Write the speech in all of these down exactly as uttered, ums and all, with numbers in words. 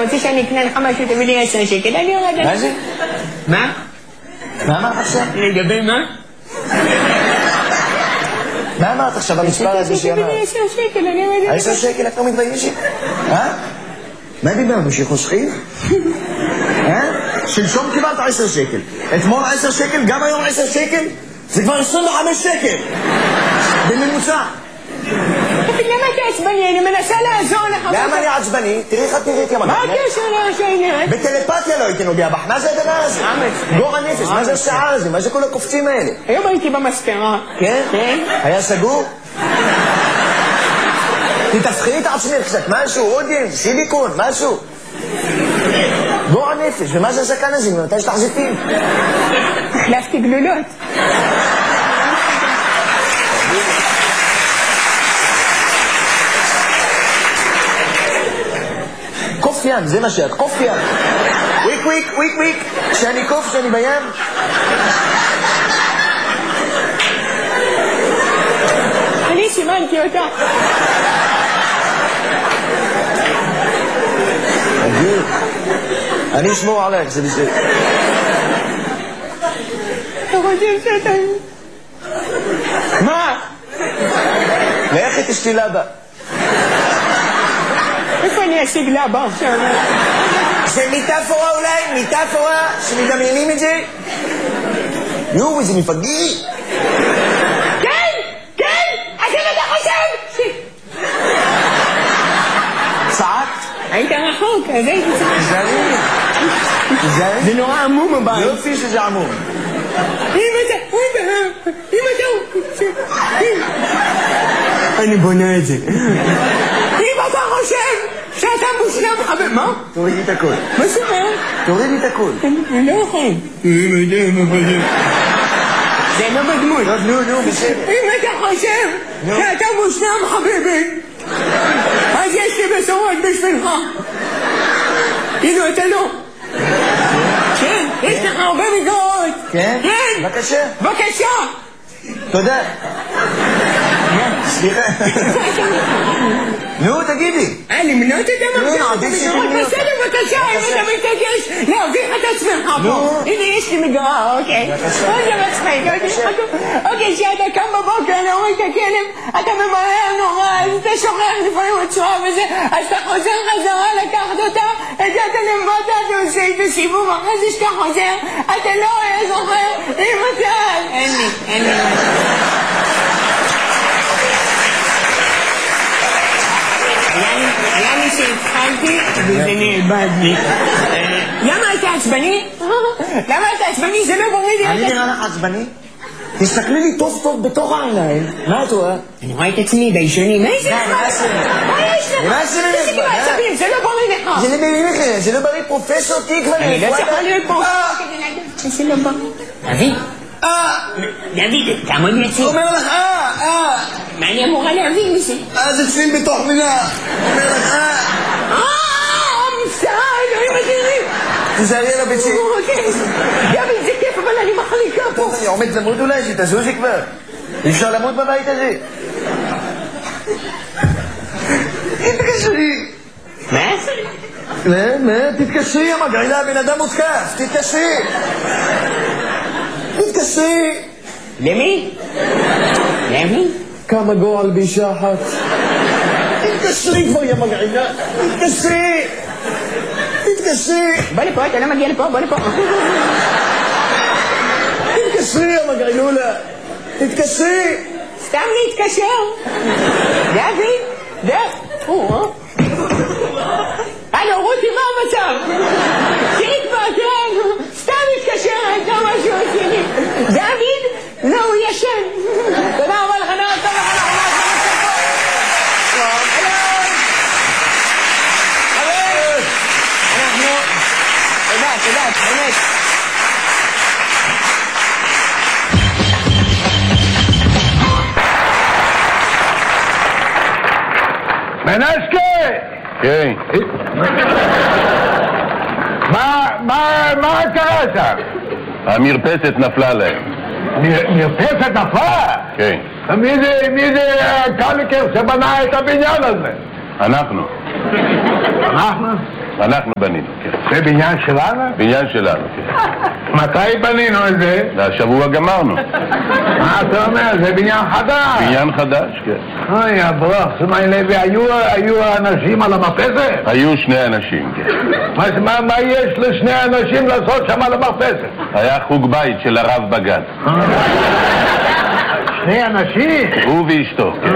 רוצה שאני אקנה לך משהו, תביא לי עשר שקל, אני יורד. מה זה? מה? מה אמרת עכשיו? לגבי מה? מה אמרת עכשיו במספר הזה שאמרת? תביא לי עשר שקל, אני יורד. עשר שקל את לא מתביישת? אה? מה דיברנו, שחוסכים? אה? שלשום קיבלת עשר שקל, אתמול עשר שקל, גם היום עשר שקל? זה כבר עשרים וחמש שקל בממוצע. למה אתה עצבני? אני מנסה לעזור לך. למה אני עצבני? תראי איך את נראית ימה. מה הקשר לאיך שאני נראית? בטלפתיה לא הייתי נוגע בך. מה זה הדבר הזה? גור הנפש, מה זה השעה הזה? מה זה כל הקופצים האלה? היום הייתי במספרה. כן? כן. היה סגור? תתפחי את עצמך קצת, משהו, עודים, סיליקון, משהו. גור הנפש, ומה זה הזקן הזה? ממתי שתחזיפים? החלפתי גלולות. קוף ים, זה מה שאת, קוף ים. וויק וויק, וויק וויק. שאני קוף, שאני בים. אני סימנתי אותה. אני אשמור עליך, זה בסדר. אתה חושב שאתה... מה? לך תשתי לבה. איפה אני אשיג לבה עכשיו? זה מיטאפורה אולי? מיטאפורה שמדמיינים את זה? נו, איזה מפגי. כן! כן! אז אם אתה חושב! צעקת? היית רחוק, אז הייתי צעקת. זרים. זרים? זה נורא עמום הבית. יופי שזה עמום. אם אתה... אם אתה... אני בונה את זה. אם אתה חושב שאתה מושלם חבר... מה? תורידי את הכל. מה זאת אומרת? תורידי את הכל. אני לא יכול. זה לא בדמות. נו, נו, בסדר. אם אתה חושב שאתה מושלם חביבי, אז יש לי בשורות בשבילך. כאילו, אתה לא. כן, יש לך הרבה מגרות. כן? כן. בבקשה. בבקשה. תודה. סליחה. נו, תגידי. אה, למנות את המגרות? נו, עדיף שתמנות. בסדר, בבקשה, אם אתה מתעקש להביך את עצמך פה. הנה, יש לי מגרה, אוקיי. בבקשה. אוי, זה מצחיק. אוקיי, כשאתה קם בבוקר, להוריד את הכלב, אתה ממהר נורא, אז אתה שוכח לפעמים הצורה וזה, אז אתה חוזר חזרה לקחת אותה, הגעת למטה, אתה עושה את הסיבוב, אחרי זה שאתה חוזר, אתה לא היה זוכר אם אתה... אין לי, אין לי. היה לי שהתחלתי וזה נאבד לי. למה אתה עצבני? למה אתה עצבני? זה לא בריא לי. אני נראה לך עצבני? תסתכלי לי טוב טוב בתוך העיניים. מה את רואה? אני רואה את עצמי בישונים. מה יש לך? מה יש לך? מה יש לך? תגידי בעצבים, זה לא בריא לך. זה לא בריא לך, זה לא בריא. פרופסור תקווה. אני לא צריכה להיות פה. זה לא בריא. דוד. אה! דוד, תעמוד לי. אומר לך אה! אה! מה אני אמורה להבין מזה? אה, זה צליל בתוך מילה. אומר לך אה! אה! מבצע, אלוהים אדירים. תזהרי על הביצים. אוקיי. דוד, זה כיף, אבל אני מחליקה פה. טוב, אני עומד למות אולי, שתזוזי כבר. אי אפשר למות בבית הזה. תתקשרי. מה? מה? מה? תתקשרי, המגעילה, הבן אדם מותקף. תתקשרי. תתקשרי. למי? למי? כמה גועל באישה אחת. תתקשרי כבר, יא מגעילה. תתקשרי. תתקשרי. בוא לפה, אתה לא מגיע לפה, בוא לפה. תתקשרי, יא מגעילולה. תתקשרי. סתם להתקשר. דוד, דוד. הלו, רותי, מה המצב? תראי כבר, תראה, סתם להתקשר, הייתה משהו עשיני. דוד, לא, הוא ישן. תודה רבה לך, נראה טוב לך, אנחנו... תודה, תודה, באמת. מנסקי! כן. מה קרה שם? המרפסת נפלה להם. מרפסת נפלה? כן. מי זה הקליקר שבנה את הבניין הזה? אנחנו. אנחנו? אנחנו בנינו, כן. זה בניין שלנו? בניין שלנו, כן. מתי בנינו את זה? והשבוע גמרנו. מה אתה אומר? זה בניין חדש. בניין חדש, כן. אוי, הברוך, סמי לוי, היו אנשים על המרפסת? היו שני אנשים, כן. מה יש לשני אנשים לעשות שם על המרפסת? היה חוג בית של הרב בגן. שני אנשים? הוא ואשתו, כן.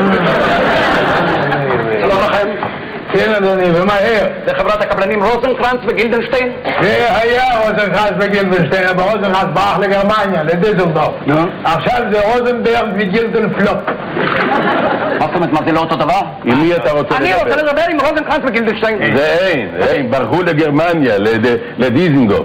שלום לכם. כן, אדוני, ומהר. זה חברת הקבלנים רוזנקרנץ וגילדנשטיין? זה היה רוזנקרנץ וגילדנשטיין, אבל רוזנקרנץ ברח לגרמניה, לדיזלדורף. עכשיו זה רוזנברג וגילדנפלופ. מה זאת אומרת, מה זה לא אותו דבר? עם מי אתה רוצה לדבר? אני רוצה לדבר עם רוזנקרנץ וגילדנשטיין. זה אין, אין, ברחו לגרמניה, לדיזנגוף,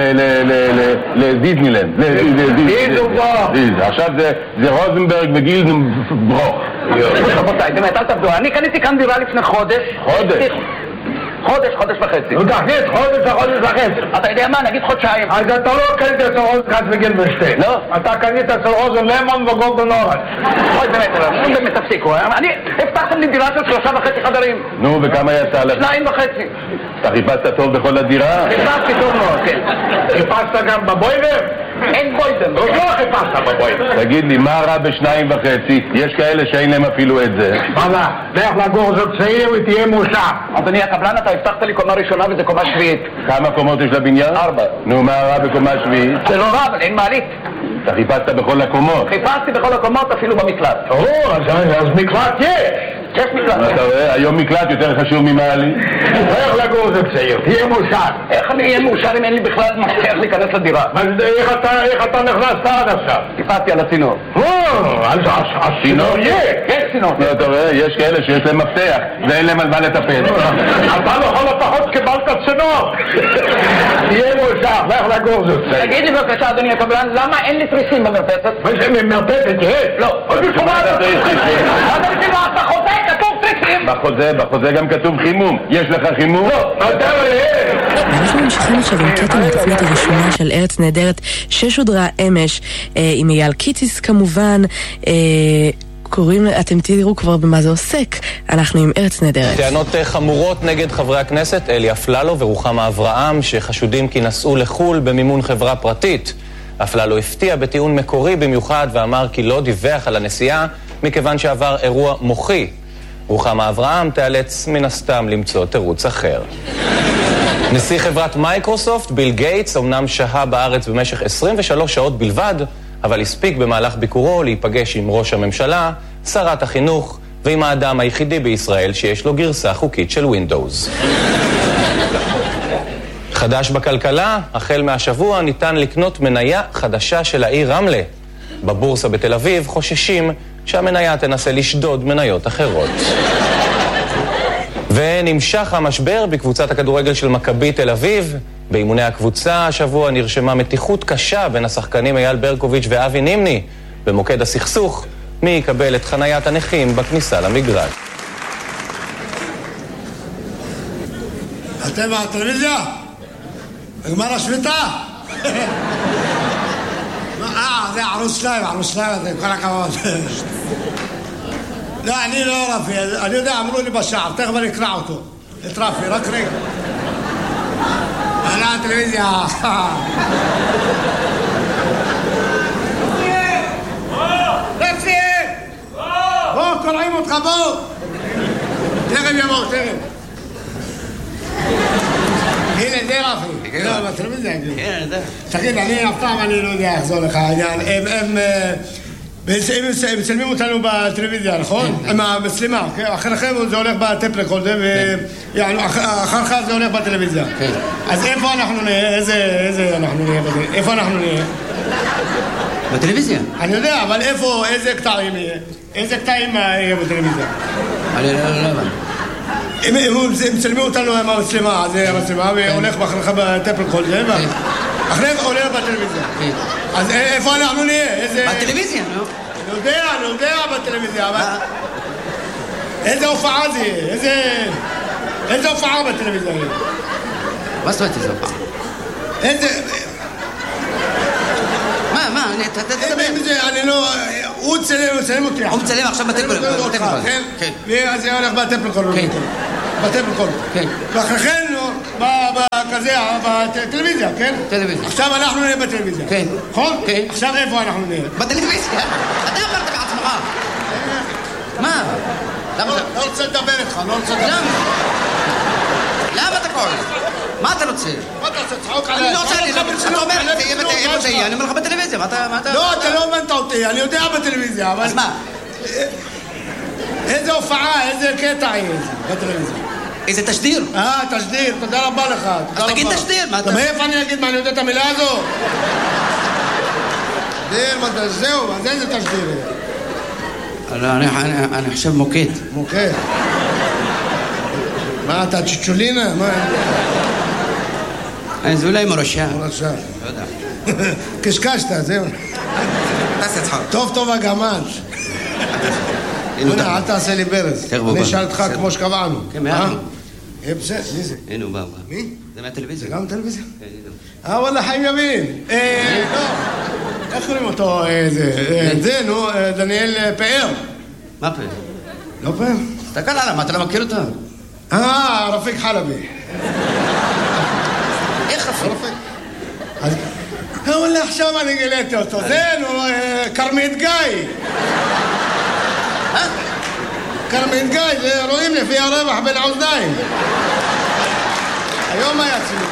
לדיסנילנד. דיזלדורף. עכשיו זה רוזנברג וגילדנברוך. רבותיי, באמת, אל תעבדו. אני קניתי כאן דירה לפני חודש. חודש? חודש, חודש וחצי. נו תכניס חודש לחודש וחצי. אתה יודע מה? נגיד חודשיים. אז אתה לא קנית אצל רוזנקרנץ וגילדנשטיין. לא. אתה קנית אצל רוזן למון וגולדן אורן. אוי, באמת, נו באמת תפסיקו. אני, הבטחתם לי דירה של שלושה וחצי חדרים. נו, וכמה יצא לך? שניים וחצי. אתה חיפשת טוב בכל הדירה? חיפשתי טוב מאוד, כן. חיפשת גם בבוידר? אין בוידם. עוד לא חיפשת בבוידר. תגיד לי, מה רע בשניים וחצי? יש כאלה שאין להם אפילו את זה. מה? לך לגור זוג צעיר ותהיה מאושר. אדוני הקבלן, אתה הבטחת לי קומה ראשונה וזה קומה שביעית. כמה קומות יש לבניין? ארבע. נו, מה רע בקומה שביעית? זה לא רע, אבל אין מעלית. אתה חיפשת בכל הקומות. חיפשתי בכל הקומות, אפילו במקלט. או, אז מקלט יש. יש מקלט. אתה רואה? היום מקלט יותר חשוב ממעלית. לך לגור זוג צעיר, תהיה מאושר. איך אני אהיה מאושר אם אין לי בכלל מפתח להיכנס לדירה? איך אתה נכנסת עד עכשיו? חיפשתי על הצינור. או, אז הצינור יש. יש צינור. אתה רואה? יש כאלה שיש להם מפתח ואין להם על מה לטפל. אתה לכל הפחות קיבלת צינור. תהיה מאושר, לך לגור זוג צעיר. תגיד לי בבקשה, אדוני הקבלן, למה אין לי תריסים במרפסת? מה זה מרפסת? לא. עוד בשבילה אתה צריך תריסים. מה זה בשבילה? בחוזה כתוב תריסים. בחוזה, בחוזה גם כתוב חימום. יש לך חימום? לא. אנחנו ממשיכים עכשיו עם קטע מהתוכנית הראשונה של ארץ נהדרת ששודרה אמש עם אייל קיציס כמובן. קוראים, אתם תראו כבר במה זה עוסק. אנחנו עם ארץ נהדרת. טענות חמורות נגד חברי הכנסת אלי אפללו ורוחמה אברהם שחשודים כי נסעו לחול במימון חברה פרטית. אפללו הפתיע בטיעון מקורי במיוחד ואמר כי לא דיווח על הנסיעה מכיוון שעבר אירוע מוחי. רוחמה אברהם תיאלץ מן הסתם למצוא תירוץ אחר. נשיא חברת מייקרוסופט, ביל גייטס, אמנם שהה בארץ במשך עשרים ושלוש שעות בלבד, אבל הספיק במהלך ביקורו להיפגש עם ראש הממשלה, שרת החינוך, ועם האדם היחידי בישראל שיש לו גרסה חוקית של ווינדוס. חדש בכלכלה, החל מהשבוע ניתן לקנות מניה חדשה של העיר רמלה. בבורסה בתל אביב חוששים שהמניה תנסה לשדוד מניות אחרות. ונמשך המשבר בקבוצת הכדורגל של מכבי תל אביב. באימוני הקבוצה השבוע נרשמה מתיחות קשה בין השחקנים אייל ברקוביץ' ואבי נימני. במוקד הסכסוך, מי יקבל את חניית הנכים בכניסה למגרש. אתם מהטלוויזיה? נגמר השביתה? אה, זה ערוץ שניים, ערוץ שניים, זה כל הכבוד. לא, אני לא רפי, אני יודע, אמרו לי בשער, תכף אני אקרא אותו. את רפי, רק רגע. אני הטלוויזיה. רפי! בוא, קוראים אותך, בוא! תכף יבוא, תכף. הנה, זה רפי. לא, בטלוויזיה. כן, אני יודע. תגיד, אני אף פעם אני לא יודע איך זה הולך העניין. הם... הם מצלמים אותנו בטלוויזיה, נכון? עם המצלמה, אחריכם זה הולך בטפלקול, אחריך זה הולך בטלוויזיה. אז איפה אנחנו נהיה? איזה אנחנו נהיה? איפה אנחנו נהיה? בטלוויזיה? אני יודע, אבל איפה, איזה קטעים יהיה? איזה קטעים יהיה בטלוויזיה? אני לא יודע. הם מצלמים אותנו עם המצלמה, אז המצלמה והולך אחריך בטפלקול, אחריך הולך בטלוויזיה. אז איפה אנחנו נהיה? בטלוויזיה, לא? אני יודע, אני יודע בטלוויזיה, אבל... איזה הופעה זה יהיה? איזה... איזה הופעה בטלוויזיה יהיה? מה זאת אומרת איזה הופעה? איזה... מה, מה? אתה תדבר. אני לא... הוא צלם, הוא צלם אותי. הוא מצלם עכשיו בטלפון. כן? ואז זה הולך בטלפון. כן. בטלפון. כן. ואחרי כן, כזה, בטלוויזיה, כן? טלוויזיה. עכשיו אנחנו נהיה בטלוויזיה. כן. נכון? כן. עכשיו איפה אנחנו נהיה? בטלוויזיה. אתה אמרת בעצמך. מה? למה זה? לא רוצה לדבר איתך, לא רוצה לדבר. למה? למה אתה קורא? מה אתה רוצה? מה אתה רוצה? צחוק עליי. אני לא רוצה, אתה אומר, איפה זה יהיה? אני אומר לך בטלוויזיה, מה אתה... לא, אתה לא הבנת אותי, אני יודע בטלוויזיה, אבל... אז מה? איזה הופעה, איזה קטע יהיה בטלוויזיה? איזה תשדיר? אה, תשדיר, תודה רבה לך. אז תגיד תשדיר, מה אתה... מאיפה אני אגיד מה, אני יודע את המילה הזו? תשדיר, זהו, אז איזה תשדיר? אני חושב מוקד. מוקד. מה, אתה צ'צ'ולינה? מה? זה אולי מרשע. מרשע. לא יודע. קשקשת, זהו. תעשה צחוק. טוב טוב הגמל. הנה, אל תעשה לי ברז. אני אשאל אותך כמו שקבענו. כן, מהלנו. אה, בסדר, מי זה? הנה הוא בא. מי? זה מהטלוויזיה. זה גם טלוויזיה? אה, וואלה, חיים ימין. אה, לא. איך קוראים אותו? זה, נו, דניאל פאר. מה פאר? לא פאר? תסתכל עליו, מה, אתה לא מכיר אותו? אה, רפיק חלבי. איך רפיק? אז... וואלה, עכשיו אני גיליתי אותו. זה, נו, כרמית גיא. אה? כרמית גיא, זה רואים לפי הרווח בין האוזניים. היום היה צילום.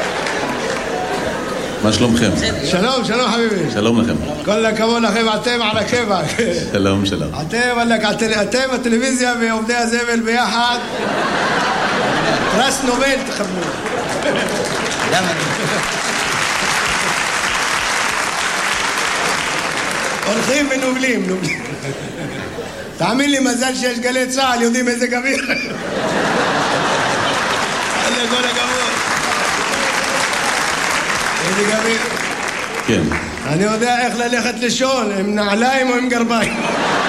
מה שלומכם? שלום, שלום חביבי. שלום לכם. כל הכבוד לכם, אתם על הכיוון. שלום, שלום. אתם, אתם הטלוויזיה ועובדי הזבל ביחד. פרס נובל תחברו. למה? הולכים ונובלים, נובלים. תאמין לי, מזל שיש גלי צהל, יודעים איזה גביר. זה כל הכבוד. איזה גביר. כן. אני יודע איך ללכת לישון, עם נעליים או עם גרביים.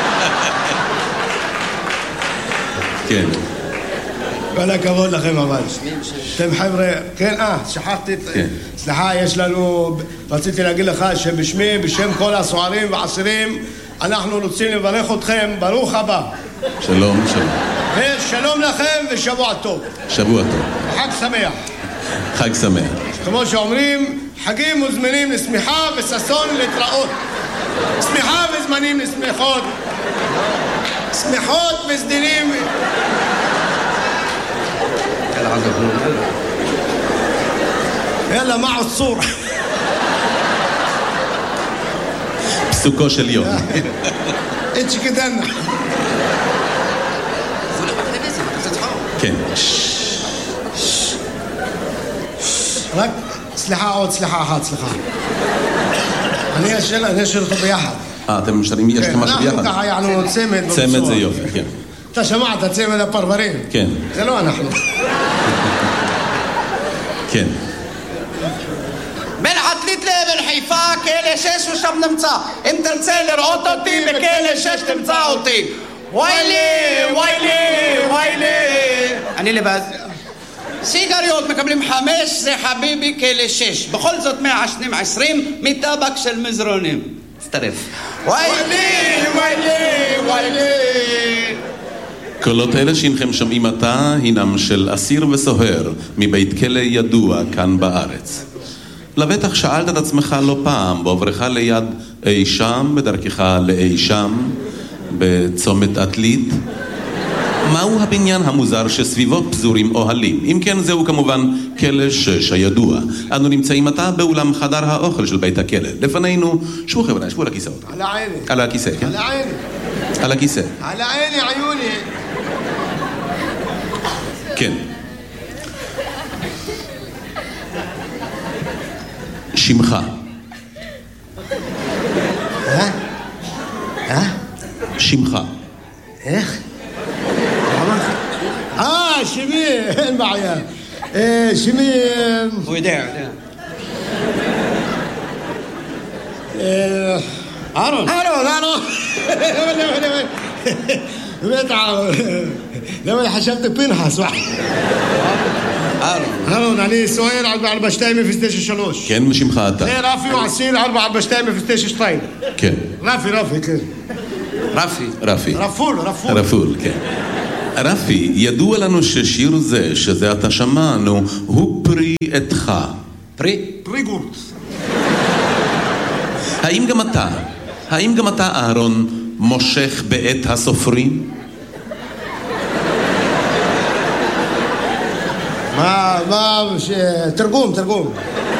כן. כל הכבוד לכם אבל. אתם חבר'ה, כן, אה, שכחתי, סליחה, יש לנו, רציתי להגיד לך שבשמי, בשם כל הסוערים והעשירים, אנחנו רוצים לברך אתכם, ברוך הבא. שלום, שלום. ושלום לכם ושבוע טוב. שבוע טוב. חג שמח. חג שמח. כמו שאומרים, חגים וזמנים לשמחה וששון להתראות. שמחה וזמנים לשמחות. שמחות וסדינים. יאללה, מה עוצור? פסוקו של יום. איץ' כדנה. כן. רק, סליחה עוד, סליחה אחת, סליחה. אני אשאל, אני אשאל אותו ביחד. אה, אתם משאלים, יש לכם משהו ביחד? אנחנו ככה יענו צמד. צמד זה יופי, כן. אתה שמעת, צמד הפרברים? כן. זה לא אנחנו. כן. בין עתלית לבין חיפה, כלא שש ושם נמצא. אם תרצה לראות אותי, בכלא שש תמצא אותי. וואי לי, וואי לי, וואי לי. אני לבד. סיגריות מקבלים חמש, זה חביבי כלא שש. בכל זאת מעשנים עשרים מטבק של מזרונים. תצטרף. וואי לי, וואי לי, וואי לי. קולות אלה שהנכם שומעים עתה הינם של אסיר וסוהר מבית כלא ידוע כאן בארץ. לבטח שאלת את עצמך לא פעם בעוברך ליד אי שם, בדרכך לאי שם, בצומת עתלית, מהו הבניין המוזר שסביבו פזורים אוהלים? אם כן, זהו כמובן כלא שש הידוע. אנו נמצאים עתה באולם חדר האוכל של בית הכלא. לפנינו, שבו חבר'ה, שבו על הכיסאות. על העיני. על הכיסא, כן? על העיני. על הכיסא. על העיני, עיוני. כן. שמך. אה? אה? שמך. איך? אה, שמי, אין בעיה. שמי... הוא יודע, יודע. אהרון. אהרון, אהרון. באמת אהרון. למה חשבתי פנחס? אהרון. אהרון, אני סוער ארבע ארבע שתיים אפס תשע שלוש. כן, ושמך אתה. זה רפי ועשיר ארבע ארבע שתיים אפס תשע שתיים. כן. רפי, רפי, כן. רפי. רפי. רפול, רפול. רפול, כן. רפי, ידוע לנו ששיר זה, שזה אתה שמענו, הוא פרי עתך. פרי? פרי גורס. האם גם אתה, האם גם אתה, אהרון, מושך בעת הסופרים? מה, מה, ש... תרגום, תרגום.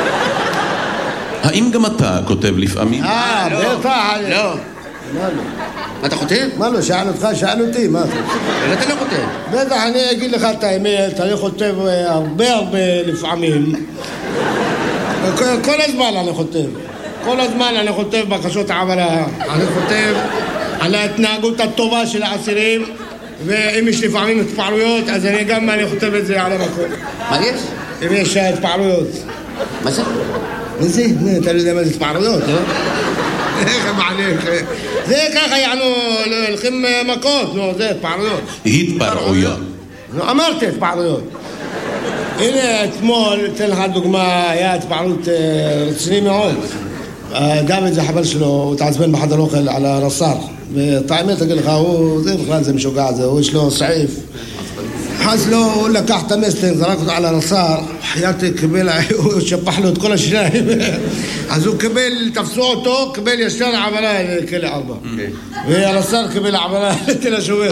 האם גם אתה כותב לפעמים? אה, בטח. לא. מה לא? מה אתה כותב? מה לא, שאל אותך, שאל אותי, מה אתה? אבל אתה לא כותב. בטח, אני אגיד לך את האמת, אני כותב הרבה הרבה לפעמים. כל, כל הזמן אני כותב. כל הזמן אני כותב בקשות העברה. אני כותב על ההתנהגות הטובה של האסירים, ואם יש לפעמים התפעלויות, אז אני גם אני כותב את זה על המקום. מה יש? אם יש התפעלויות. מה זה? מה זה? אתה לא יודע מה זה התפעלויות, לא? איך מעליך? זה ככה, יענו, הולכים מכות, נו, זה התפעלויות. התפרעויות. נו, אמרתי התפעלויות. הנה, אתמול, אתן לך דוגמה, היה התפעלות רציני מאוד. דוד זה חבר שלו, הוא התעצבן בחדר אוכל על הרס"ר. ואת האמת, אגיד לך, הוא, זה בכלל זה משוגע זה, הוא יש לו סעיף. אז לא, הוא לקח את המסטינג, זרק אותו על הרס"ר, חייתי קיבל, הוא שפח לו את כל השיניים. אז הוא קיבל, תפסו אותו, קיבל ישר עברה לכלא ארבע. והרס"ר קיבל עברה לתל השומר.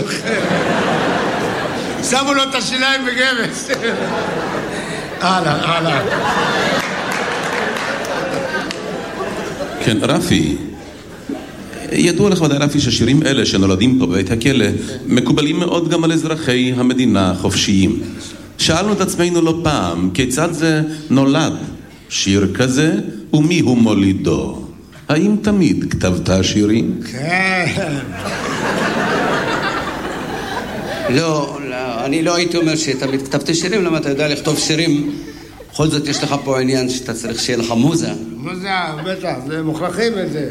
שמו לו את השיניים בגבס. אהלן, אהלן. כן, רפי, ידוע לך ודאי רפי ששירים אלה שנולדים פה בבית הכלא מקובלים מאוד גם על אזרחי המדינה החופשיים. שאלנו את עצמנו לא פעם, כיצד זה נולד שיר כזה ומי הוא מולידו? האם תמיד כתבת שירים? כן. לא, לא, אני לא הייתי אומר שתמיד כתבתי שירים, למה אתה יודע לכתוב שירים? בכל זאת יש לך פה עניין שאתה צריך שיהיה לך מוזה. מוזה, בטח, זה מוכרחים את זה.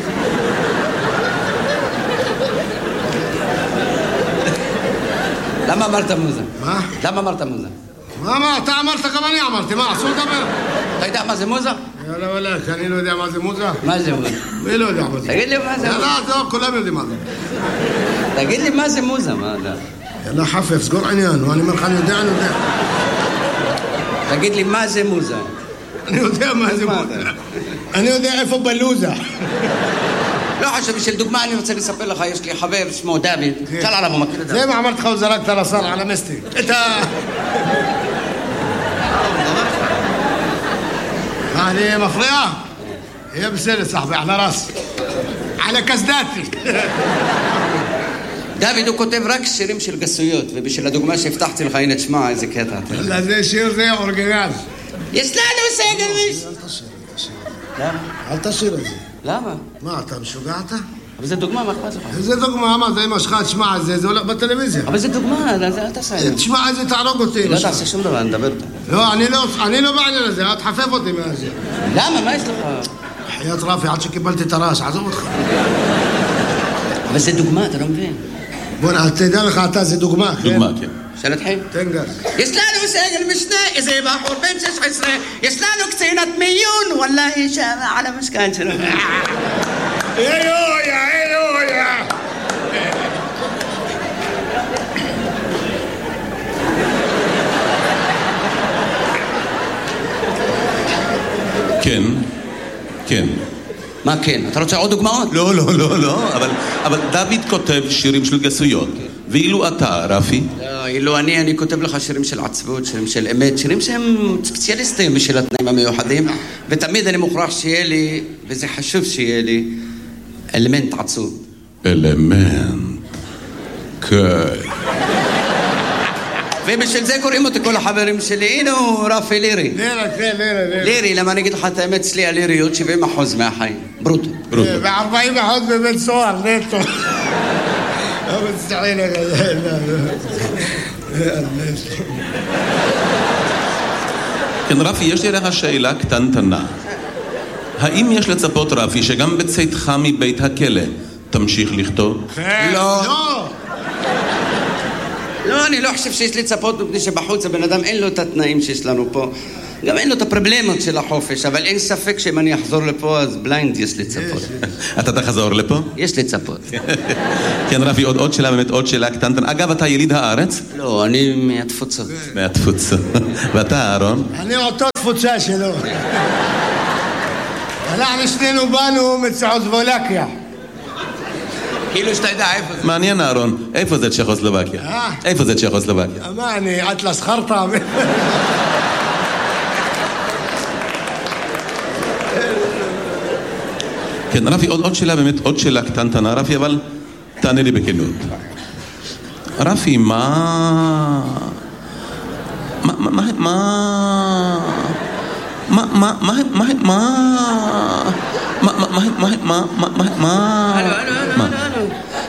למה אמרת מוזה? מה? למה אמרת מוזה? מה, מה, אתה אמרת, גם אני אמרתי, מה, אסור לדבר? אתה יודע מה זה מוזה? יאללה, וואלה, אני לא יודע מה זה מוזה. מה זה מוזה? מי לא יודע מה זה? תגיד לי מה זה מוזה. יאללה, טוב, כולם יודעים מה זה. תגיד לי מה זה מוזה, מה אתה? יאללה, חפף, סגור עניין, אני אומר לך, אני יודע, אני יודע. תגיד לי מה זה מוזה. אני יודע מה זה מוזה. אני יודע איפה בלוזה. לא חשוב, בשביל דוגמה אני רוצה לספר לך, יש לי חבר שמו דוד, שאל עליו, הוא מכיר את זה. זה מה אמרתי לך, הוא זרק את הרס"ר על המסטי. את ה... מה, אני מפריע? יהיה בסדר, סחבי, על הרס. על הקסדתי. דוד, הוא כותב רק שירים של גסויות, ובשביל הדוגמה שהבטחתי לך, הנה תשמע, איזה קטע. לא, זה שיר זה אורגינל. יש לנו סגל מיש. אל תשיר, אל תשיר. למה? אל תשיר את זה. למה? מה, אתה משוגעת? אבל זה דוגמה, מה אכפת לך? זה דוגמה, מה, זה אמא שלך, תשמע, זה הולך בטלוויזיה. אבל זה דוגמה, אל תעשה את זה. תשמע, זה תהרוג אותי. לא תעשה שום דבר, נדבר אותה. לא, אני לא בעניין הזה, אל תחפף אותי מהזה. למה? מה יש לך? חיית רפי, עד שקיבלתי את הרעש, עזוב אותך. אבל זה דוגמה, אתה לא מבין. בוא, תדע לך, אתה, זה דוגמה, כן? דוגמה, כן. שנתחיל? תן גז. יש לנו סגל משנה, איזה בחור בן שש עשרה, יש לנו קצינת מיון, וואלה, שם על המשכן שלנו. איויה, איויה. כן, כן. מה כן? אתה רוצה עוד דוגמאות? לא, לא, לא, לא, אבל, אבל דוד כותב שירים של גסויות. ואילו אתה, רפי? לא, אילו אני, אני כותב לך שירים של עצבות, שירים של אמת, שירים שהם ספציאליסטים בשביל התנאים המיוחדים, ותמיד אני מוכרח שיהיה לי, וזה חשוב שיהיה לי, אלמנט עצוב. אלמנט. כן. ובשביל זה קוראים אותי כל החברים שלי, הנה הוא רפי לירי. לירה, כן, לירה, לירה. לירי, למה אני אגיד לך את האמת, אצלי הליריות שבעים אחוז מהחיים. ברוטו. ברוטו. ו-ארבעים אחוז בבית סוהר, נטו. לא מצטער לך, כן, רפי, יש לי לך שאלה קטנטנה. האם יש לצפות, רפי, שגם בצאתך מבית הכלא תמשיך לכתוב? לא. לא, אני לא חושב שיש לצפות מפני שבחוץ הבן אדם אין לו את התנאים שיש לנו פה. גם אין לו את הפרובלמות של החופש, אבל אין ספק שאם אני אחזור לפה, אז בליינד יש לצפות. אתה תחזור לפה? יש לצפות. כן, רפי, עוד, עוד שאלה, באמת עוד שאלה קטנטן. אגב, אתה יליד הארץ? לא, אני מהתפוצות. מהתפוצות. ואתה, אהרון? אני אותו תפוצה שלו. אנחנו שנינו באנו מצ'כוסלובקיה. כאילו שאתה יודע איפה זה. מעניין, אהרון. איפה זה צ'כוסלובקיה? איפה זה צ'כוסלובקיה? מה, אני אטלס חרטה? כן, רפי, עוד, עוד שאלה, באמת, עוד שאלה קטנטנה, רפי, אבל תענה לי בכנות. רפי, מה... מה... מה... מה... מה... מה... מה... מה... מה... מה... מה... מה... מה... מה... מה... הלו, הלו, הלו, הלו.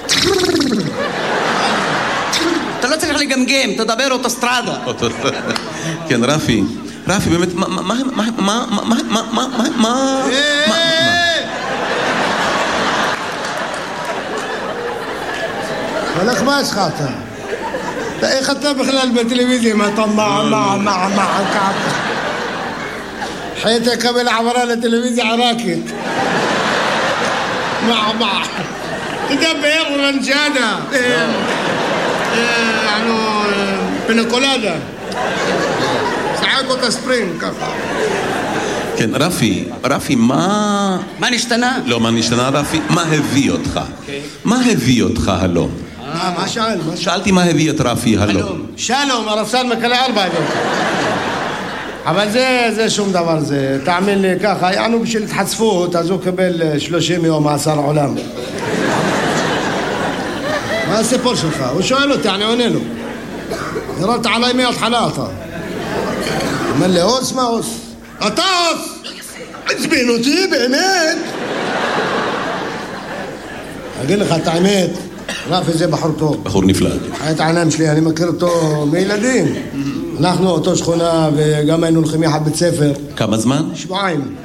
אתה לא צריך לגמגם, תדבר אוטוסטרדה. כן, רפי. רפי, באמת, מה... מה... מה... מה... מה... מה... מה... מה... מה... הולך מה יש לך אתה? איך אתה בכלל בטלוויזיה? מה אתה מה מה מה מה כעתה? حياتي قبل عبرها لتلفزيون عراكت مع مع تدبر رنجانا يعني بنكولادا ساعات كنت سبرينج كفا כן, רפי, רפי, מה... מה נשתנה? לא, מה נשתנה, רפי? מה הביא אותך? מה הביא אותך הלום? מה שאל? שאלתי מה הביא את רפי הלום. שלום, הרפסן מקלה ארבע יום. אבל זה, זה שום דבר, זה, תאמין לי ככה, יענו בשביל התחצפות, אז הוא קבל שלושים יום מאסר עולם. מה הסיפור שלך? הוא שואל אותי, אני עונה לו. ירדת עליי מההתחלה אתה. אומר לי, אוס מה אוס? אתה אוס! עצבין אותי, באמת? אגיד לך את האמת, רפי זה בחור טוב. בחור נפלא. היית העיניים שלי, אני מכיר אותו מילדים. אנחנו אותו שכונה וגם היינו הולכים יחד בית ספר. כמה זמן? שבועיים.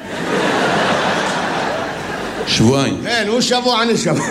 שבועיים? כן, הוא שבוע, אני שבוע.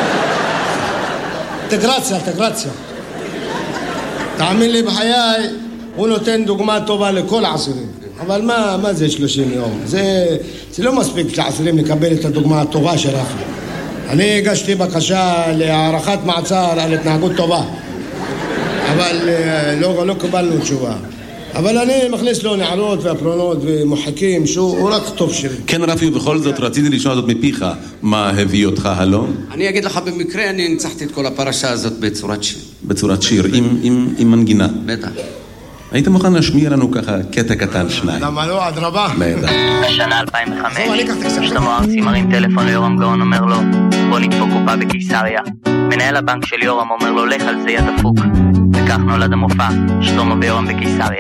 אינטגרציה, אינטגרציה. תאמין לי בחיי, הוא נותן דוגמה טובה לכל העשירים. אבל מה, מה זה שלושים יום? זה, זה לא מספיק לעשירים לקבל את הדוגמה הטובה של רפי. אני הגשתי בקשה להערכת מעצר על התנהגות טובה. אבל לא, לא קיבלנו תשובה. אבל אני מכניס לו נערות והפרונות ומוחקים שהוא רק טוב שלי. כן רפי, ובכל זאת רציתי לשמוע זאת מפיך. מה הביא אותך הלום? אני אגיד לך במקרה, אני ניצחתי את כל הפרשה הזאת בצורת שיר. בצורת שיר, עם, עם, עם מנגינה. בטח. היית מוכן להשמיע לנו ככה קטע קטן שניים? למה לא? אדרבה. בטח. בשנה אלפיים וחמש, שלמה ארצי מרים טלפון ליורם גאון, אומר לו, בוא נדפוק קופה בקיסריה. מנהל הבנק של יורם אומר לו, לך על זה יד דפוק. וכך נולד המופע, שלמה ויורם בקיסריה.